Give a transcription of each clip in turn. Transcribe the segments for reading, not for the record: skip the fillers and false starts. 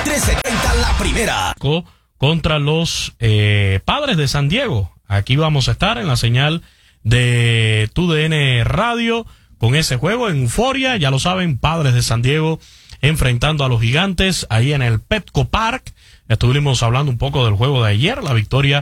13:30 la primera. Contra los Padres de San Diego. Aquí vamos a estar en la señal de TUDN Radio con ese juego en euforia. Ya lo saben, Padres de San Diego enfrentando a los Gigantes ahí en el Petco Park. Estuvimos hablando un poco del juego de ayer, la victoria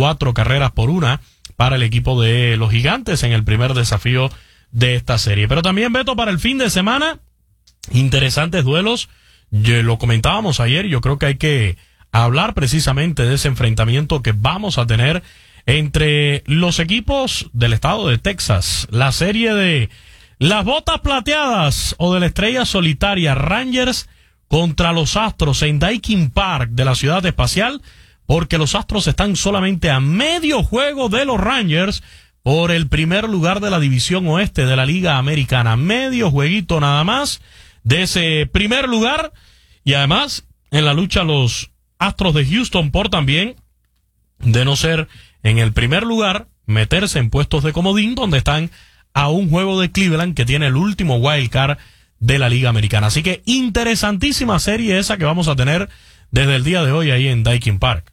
4-1 para el equipo de los Gigantes en el primer desafío de esta serie. Pero también, Beto, para el fin de semana, interesantes duelos. Lo comentábamos ayer, yo creo que hay que hablar precisamente de ese enfrentamiento que vamos a tener entre los equipos del estado de Texas. La serie de las botas plateadas o de la estrella solitaria Rangers contra los Astros en Daikin Park de la Ciudad Espacial, porque los Astros están solamente a medio juego de los Rangers por el primer lugar de la división oeste de la Liga Americana. Medio jueguito nada más de ese primer lugar, y además en la lucha los Astros de Houston por también, de no ser en el primer lugar, meterse en puestos de comodín, donde están a un juego de Cleveland, que tiene el último wild card de la Liga Americana. Así que interesantísima serie esa que vamos a tener desde el día de hoy ahí en Daikin Park.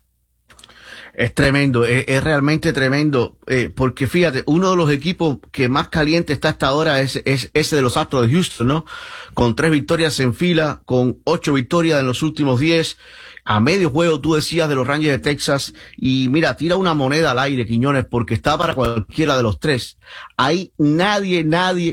Es tremendo, es realmente tremendo, porque fíjate, uno de los equipos que más caliente está hasta ahora es ese de los Astros de Houston, ¿no? Con 3 victorias en fila, con 8 victorias en los últimos 10, a medio juego, tú decías, de los Rangers de Texas, y mira, tira una moneda al aire, Quiñones, porque está para cualquiera de los 3. Ahí nadie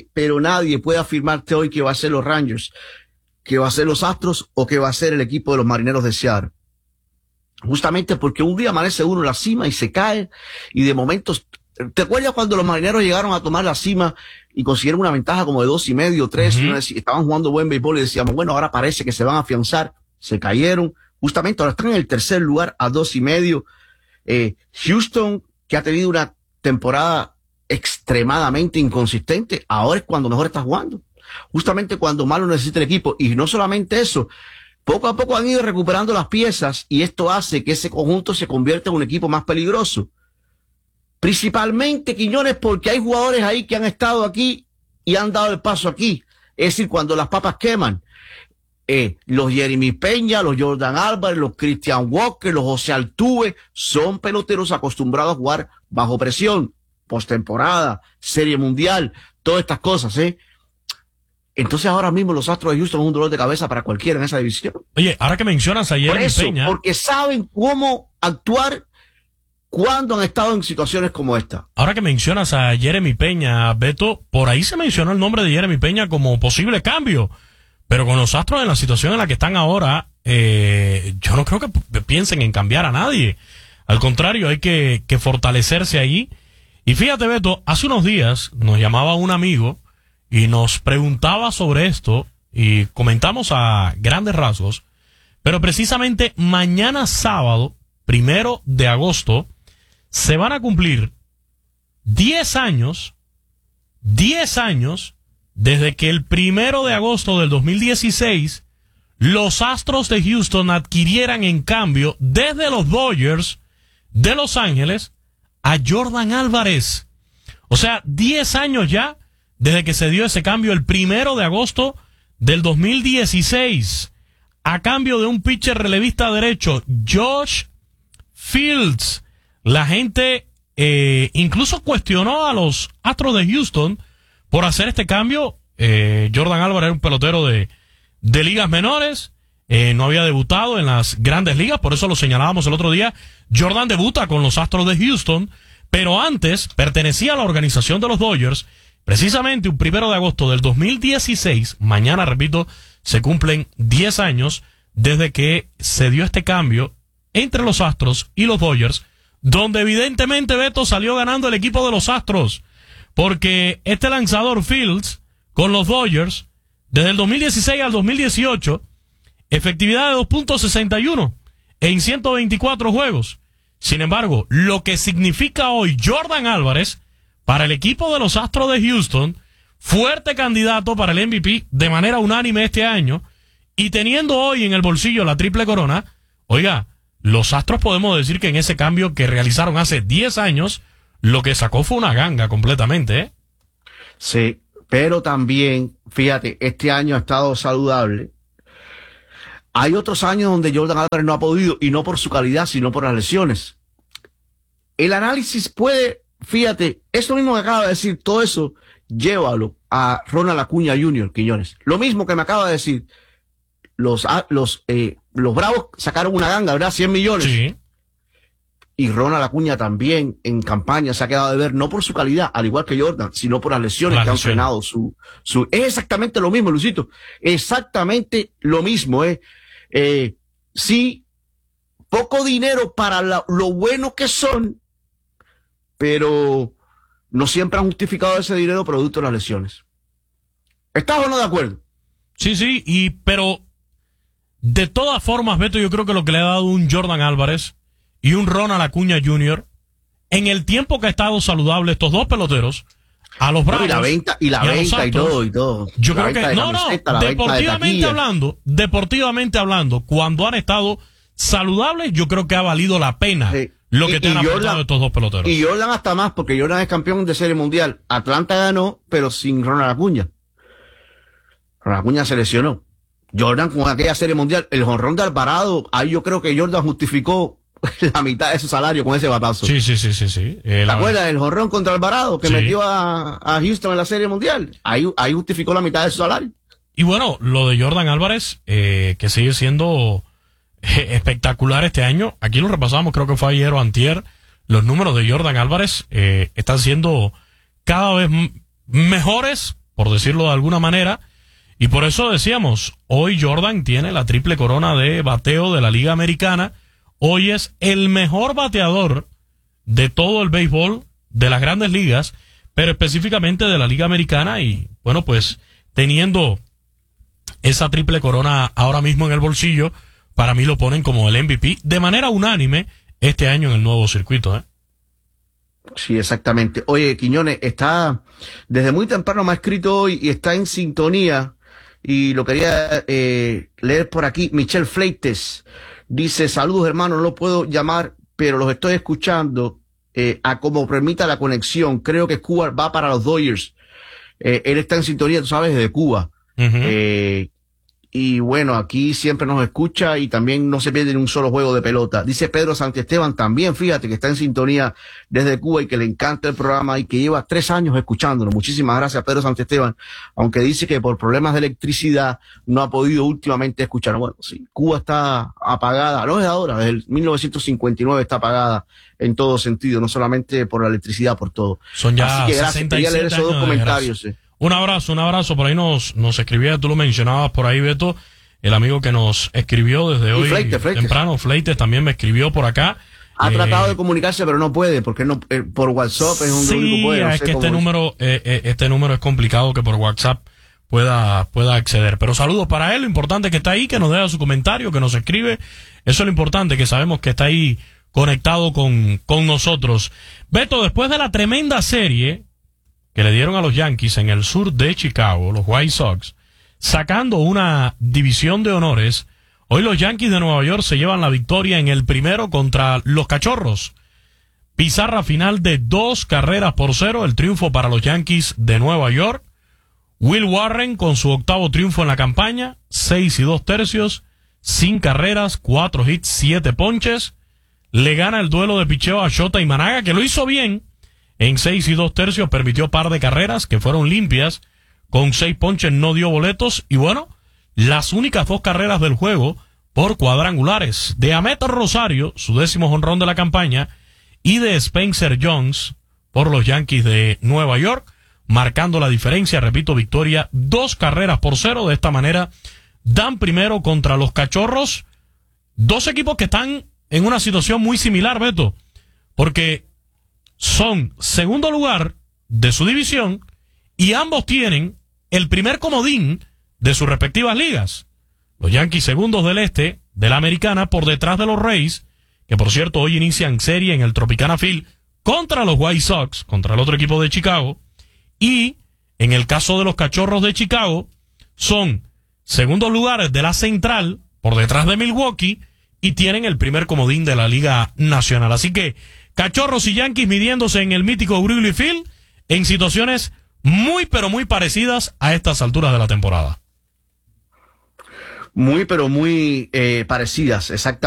puede afirmarte hoy que va a ser los Rangers, que va a ser los Astros o que va a ser el equipo de los Marineros de Seattle. Justamente porque un día amanece uno en la cima y se cae, y de momentos, ¿te acuerdas cuando los Marineros llegaron a tomar la cima y consiguieron una ventaja como de 2.5, 3? Uh-huh. Estaban jugando buen béisbol y decíamos, bueno, ahora parece que se van a afianzar. Se cayeron. Justamente ahora están en el tercer lugar a 2.5. Houston, que ha tenido una temporada extremadamente inconsistente, ahora es cuando mejor está jugando. Justamente cuando más lo necesita el equipo. Y no solamente eso, poco a poco han ido recuperando las piezas, y esto hace que ese conjunto se convierta en un equipo más peligroso. Principalmente, Quiñones, porque hay jugadores ahí que han estado aquí y han dado el paso aquí. Es decir, cuando las papas queman, los Jeremy Peña, los Jordan Álvarez, los Christian Walker, los José Altuve, son peloteros acostumbrados a jugar bajo presión, postemporada, serie mundial, todas estas cosas, Entonces ahora mismo los Astros de Houston son un dolor de cabeza para cualquiera en esa división. Oye, ahora que mencionas a Jeremy Peña, porque saben cómo actuar cuando han estado en situaciones como esta. Ahora que mencionas a Jeremy Peña, Beto, por ahí se mencionó el nombre de Jeremy Peña como posible cambio. Pero con los Astros en la situación en la que están ahora, yo no creo que piensen en cambiar a nadie. Al contrario, hay que fortalecerse ahí. Y fíjate, Beto, hace unos días nos llamaba un amigo y nos preguntaba sobre esto, y comentamos a grandes rasgos, pero precisamente mañana sábado, 1 de agosto, se van a cumplir 10 años desde que el 1 de agosto del 2016 los Astros de Houston adquirieran en cambio desde los Dodgers de Los Ángeles a Jordan Álvarez. O sea, 10 años ya desde que se dio ese cambio el 1 de agosto del 2016 a cambio de un pitcher relevista derecho, Josh Fields. La gente incluso cuestionó a los Astros de Houston por hacer este cambio. Jordan Álvarez era un pelotero de ligas menores, no había debutado en las grandes ligas, por eso lo señalábamos el otro día. Jordan debuta con los Astros de Houston, pero antes pertenecía a la organización de los Dodgers. Precisamente un 1 de agosto del 2016, mañana, repito, se cumplen 10 años desde que se dio este cambio entre los Astros y los Dodgers, donde evidentemente, Beto, salió ganando el equipo de los Astros, porque este lanzador Fields con los Dodgers, desde el 2016 al 2018, efectividad de 2.61 en 124 juegos. Sin embargo, lo que significa hoy Jordan Álvarez para el equipo de los Astros de Houston, fuerte candidato para el MVP de manera unánime este año, y teniendo hoy en el bolsillo la triple corona, oiga, los Astros podemos decir que en ese cambio que realizaron hace 10 años, lo que sacó fue una ganga completamente, Sí, pero también, fíjate, este año ha estado saludable. Hay otros años donde Jordan Álvarez no ha podido, y no por su calidad, sino por las lesiones. El análisis puede, fíjate, eso mismo que acaba de decir, todo eso, llévalo a Ronald Acuña Jr., Quiñones. Lo mismo que me acaba de decir, los Bravos sacaron una ganga, ¿verdad? 100 millones. Sí. Y Ronald Acuña también en campaña se ha quedado de ver, no por su calidad, al igual que Jordan, sino por las lesiones que han frenado su. Es exactamente lo mismo, Luisito. Exactamente lo mismo, sí, poco dinero para lo bueno que son, pero no siempre han justificado ese dinero producto de las lesiones. ¿Estás o no de acuerdo? Sí, pero de todas formas, Beto, yo creo que lo que le ha dado un Jordan Álvarez y un Ronald Acuña Jr., en el tiempo que ha estado saludable estos dos peloteros, a los Bravos. Y la venta y todo. Yo creo que, deportivamente hablando, cuando han estado saludables, yo creo que ha valido la pena lo que te han aportado estos dos peloteros. Y Jordan hasta más, porque Jordan es campeón de Serie Mundial. Atlanta ganó, pero sin Ronald Acuña. Ronald Acuña se lesionó. Jordan con aquella Serie Mundial, el jonrón de Alvarado, ahí yo creo que Jordan justificó la mitad de su salario con ese batazo. Sí. ¿Te acuerdas del jonrón contra Alvarado que metió a Houston en la Serie Mundial? Ahí justificó la mitad de su salario. Y bueno, lo de Jordan Álvarez, que sigue siendo espectacular este año. Aquí lo repasamos, creo que fue ayer o antier. Los números de Jordan Álvarez están siendo cada vez mejores, por decirlo de alguna manera. Y por eso decíamos, hoy Jordan tiene la triple corona de bateo de la Liga Americana. Hoy es el mejor bateador de todo el béisbol de las grandes ligas, pero específicamente de la Liga Americana. Y bueno, pues teniendo esa triple corona ahora mismo en el bolsillo, para mí lo ponen como el MVP de manera unánime este año en el nuevo circuito. Sí, exactamente. Oye, Quiñones, está desde muy temprano, me ha escrito hoy y está en sintonía, y lo quería leer por aquí. Michelle Fleites dice: saludos, hermano, no lo puedo llamar, pero los estoy escuchando a como permita la conexión. Creo que Cuba va para los Dodgers. Él está en sintonía, tú sabes, desde Cuba. Y bueno, aquí siempre nos escucha y también no se pierde ni un solo juego de pelota. Dice Pedro Santiesteban también, fíjate, que está en sintonía desde Cuba y que le encanta el programa y que lleva 3 años escuchándonos. Muchísimas gracias, Pedro Santiesteban, aunque dice que por problemas de electricidad no ha podido últimamente escuchar. Bueno, sí, Cuba está apagada, no es ahora, desde el 1959 está apagada en todo sentido, no solamente por la electricidad, por todo. Son ya. Así que gracias, quería leer esos dos comentarios. Un abrazo, por ahí nos escribía, tú lo mencionabas por ahí, Beto, el amigo que nos escribió desde hoy temprano, Fleites también me escribió por acá. Ha tratado de comunicarse, pero no puede, porque no por WhatsApp es un único puede. No es que este número es complicado que por WhatsApp pueda acceder. Pero saludos para él, lo importante es que está ahí, que nos deja su comentario, que nos escribe. Eso es lo importante, que sabemos que está ahí conectado con nosotros. Beto, después de la tremenda serie que le dieron a los Yankees en el sur de Chicago, los White Sox, sacando una división de honores, hoy los Yankees de Nueva York se llevan la victoria en el primero contra los Cachorros. Pizarra final de 2-0, el triunfo para los Yankees de Nueva York. Will Warren con su 8º triunfo en la campaña, 6 2/3, sin carreras, 4 hits, 7 ponches. Le gana el duelo de picheo a Shota Imanaga, que lo hizo bien. En 6 2/3 permitió par de carreras que fueron limpias. Con 6 ponches no dio boletos. Y bueno, las únicas 2 carreras del juego por cuadrangulares. De Amet Rosario, su 10º jonrón de la campaña. Y de Spencer Jones por los Yankees de Nueva York. Marcando la diferencia, repito, victoria 2-0. De esta manera dan primero contra los Cachorros. 2 equipos que están en una situación muy similar, Beto. Porque son segundo lugar de su división y ambos tienen el primer comodín de sus respectivas ligas. Los Yankees segundos del este de la Americana por detrás de los Rays, que por cierto hoy inician serie en el Tropicana Field contra los White Sox, contra el otro equipo de Chicago. Y en el caso de los Cachorros de Chicago, son segundos lugares de la Central por detrás de Milwaukee y tienen el primer comodín de la Liga Nacional. Así que Cachorros y Yankees midiéndose en el mítico Wrigley Field en situaciones muy pero muy parecidas a estas alturas de la temporada. Muy, pero muy parecidas, exactamente.